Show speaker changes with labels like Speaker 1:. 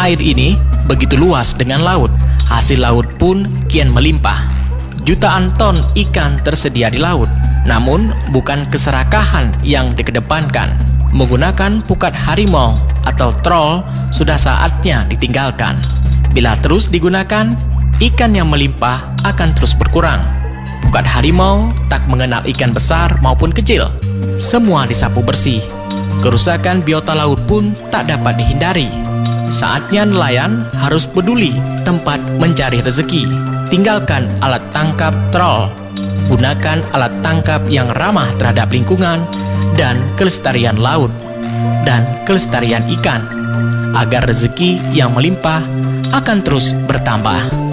Speaker 1: Air ini begitu luas dengan laut, hasil laut pun kian melimpah. Jutaan ton ikan tersedia di laut, namun bukan keserakahan yang dikedepankan. Menggunakan pukat harimau atau troll sudah saatnya ditinggalkan. Bila terus digunakan, ikan yang melimpah akan terus berkurang. Pukat harimau tak mengenal ikan besar maupun kecil. Semua disapu bersih. Kerusakan biota laut pun tak dapat dihindari. Saatnya nelayan harus peduli tempat mencari rezeki. Tinggalkan alat tangkap troll. Gunakan alat tangkap yang ramah terhadap lingkungan dan kelestarian laut dan kelestarian ikan, agar rezeki yang melimpah akan terus bertambah.